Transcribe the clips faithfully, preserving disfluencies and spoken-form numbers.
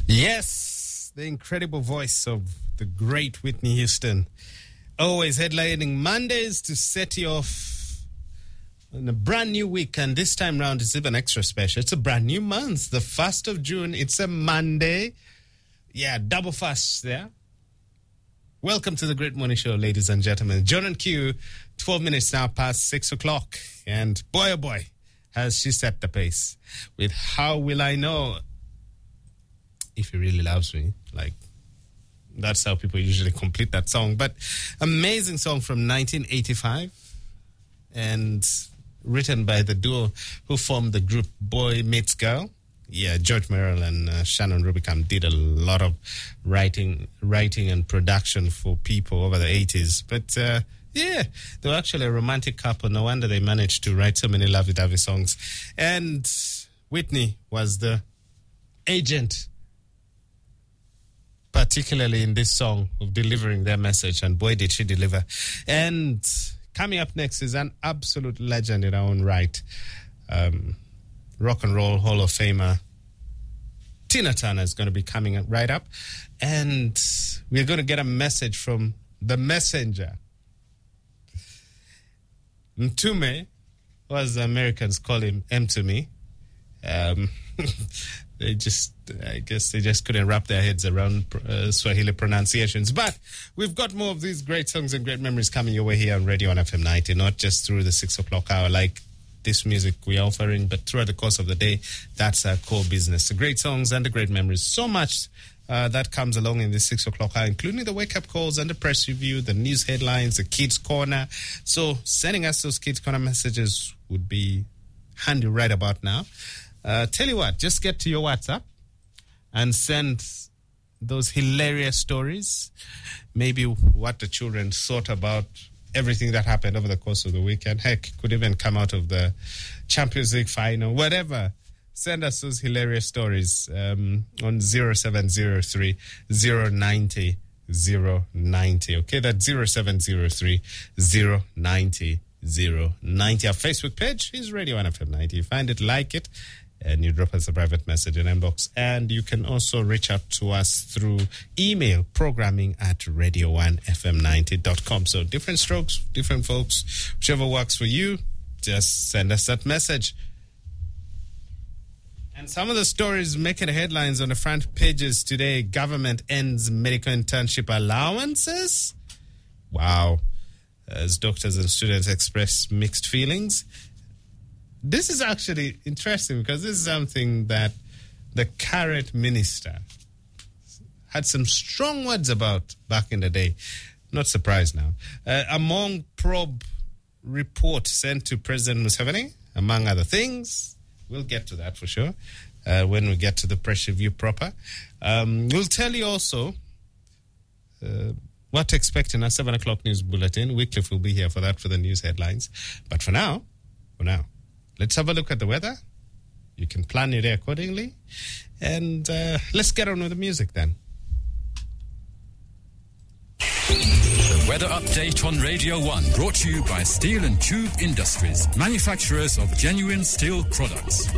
Yes, the incredible voice of the great Whitney Houston. Always headlining Mondays to set you off in a brand new week. And this time round, it's even extra special. It's a brand new month, the first of June. It's a Monday. Yeah, double fast there. Welcome to the Great Morning Show, ladies and gentlemen. John and Q, twelve minutes now past six o'clock. And boy, oh boy, has she set the pace with How Will I Know If He Really Loves Me. Like, that's how people usually complete that song. But amazing song from nineteen eighty-five and written by the duo who formed the group Boy Meets Girl. Yeah, George Merrill and uh, Shannon Rubicam did a lot of writing writing and production for people over the eighties. But uh, yeah, they were actually a romantic couple. No wonder they managed to write so many lovey-dovey songs. And Whitney was the agent, particularly in this song, of delivering their message. And boy, did she deliver. And coming up next is an absolute legend in her own right. Um... Rock and Roll Hall of Famer Tina Turner is going to be coming right up. And we're going to get a message from the messenger. Mtume, or as the Americans call him, M to me. Um, they just, I guess they just couldn't wrap their heads around uh, Swahili pronunciations. But we've got more of these great songs and great memories coming your way here on Radio one F M ninety, not just through the six o'clock hour like this music we're offering, but throughout the course of the day, that's our core business. The great songs and the great memories. So much uh, that comes along in this six o'clock hour, including the wake-up calls and the press review, the news headlines, the Kids Corner. So sending us those Kids Corner messages would be handy right about now. Uh, tell you what, just get to your WhatsApp and send those hilarious stories. Maybe what the children thought about everything that happened over the course of the weekend. Heck, could even come out of the Champions League final, whatever. Send us those hilarious stories um, on zero seven zero three, zero nine zero, zero nine zero. Okay, that's zero seven zero three, zero nine zero, zero nine zero. Our Facebook page is Radio one F M ninety. You find it, like it, and you drop us a private message in inbox. And you can also reach out to us through email, programming at radio one f m ninety dot com. So different strokes, different folks, whichever works for you, just send us that message. And some of the stories making headlines on the front pages today: government ends medical internship allowances. Wow. As doctors and students express mixed feelings. This is actually interesting because this is something that the current minister had some strong words about back in the day. Not surprised now. Uh, among probe report sent to President Museveni, among other things, we'll get to that for sure uh, when we get to the press review proper. Um, we'll tell you also uh, what to expect in our seven o'clock news bulletin. Wycliffe will be here for that, for the news headlines. But for now, for now, let's have a look at the weather. You can plan your day accordingly. And uh, let's get on with the music then. The weather update on Radio one, brought to you by Steel and Tube Industries, manufacturers of genuine steel products.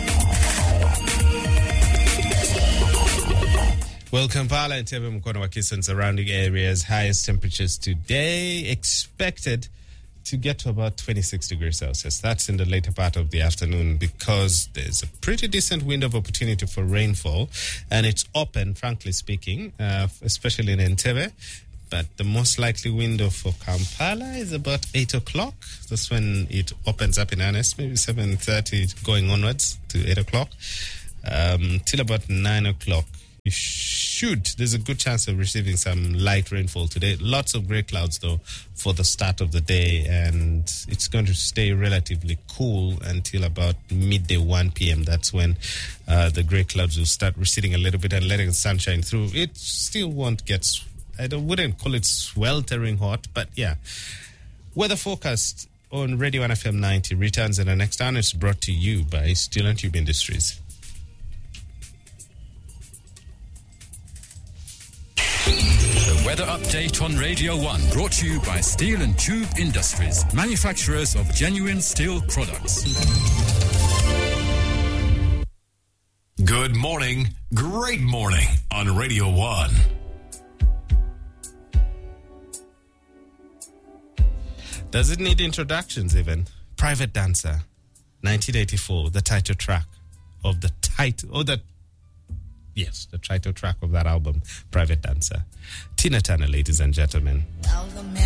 Well, Kampala and Tebe Mukono Wakisa and surrounding areas, highest temperatures today expected to get to about twenty-six degrees Celsius. That's in the later part of the afternoon because there's a pretty decent window of opportunity for rainfall, and it's open, frankly speaking, uh, especially in Entebbe. But the most likely window for Kampala is about eight o'clock. That's when it opens up in earnest, maybe seven thirty going onwards to eight o'clock. Um, till about nine o'clock. You should, there's a good chance of receiving some light rainfall today. Lots of grey clouds, though, for the start of the day, and it's going to stay relatively cool until about midday one p.m. That's when uh, the grey clouds will start receding a little bit and letting the sunshine through. It still won't get, I don't, wouldn't call it sweltering hot, but yeah. Weather forecast on Radio one F M ninety returns in the next hour. It's brought to you by Steel and Tube Industries. The weather update on Radio one, brought to you by Steel and Tube Industries, manufacturers of genuine steel products. Good morning, great morning on Radio one. Does it need introductions even? Private Dancer, nineteen eighty-four, the title track of the title, oh, the, yes, the title track of that album, Private Dancer. Tina Turner, ladies and gentlemen.